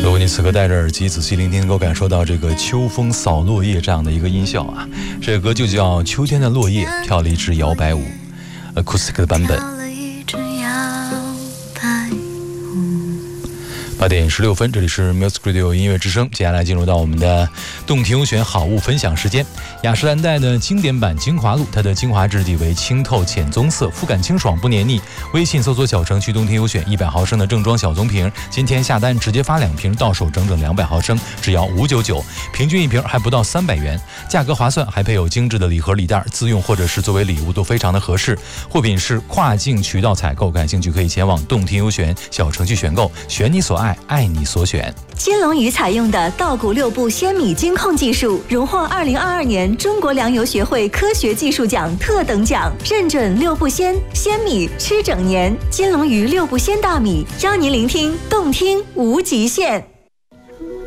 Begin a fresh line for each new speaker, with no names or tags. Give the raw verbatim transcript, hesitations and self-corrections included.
如果你此刻戴着耳机仔细聆听，能够感受到这个秋风扫落叶这样的一个音效啊。这个歌就叫《秋天的落叶》，跳了一支摇摆舞 acoustic 的版本。八点十六分，这里是 Music Radio 音乐之声。接下来进入到我们的动听优选好物分享时间。雅诗兰黛的经典版精华露，它的精华质地为清透浅棕色，肤感清爽不黏腻。微信搜索小程序动听优选，一百毫升的正装小棕瓶，今天下单直接发两瓶，到手整整两百毫升，只要五九九，平均一瓶还不到三百元，价格划算，还配有精致的礼盒礼袋，自用或者是作为礼物都非常的合适。货品是跨境渠道采购，感兴趣可以前往动听优选小程序选购，选你所爱。爱你所选。
金龙鱼采用的稻谷六步鲜米精控技术，荣获二零二二年中国粮油学会科学技术奖特等奖，认准六步鲜鲜米吃整年。金龙鱼六步鲜大米，邀您聆听动听无极限。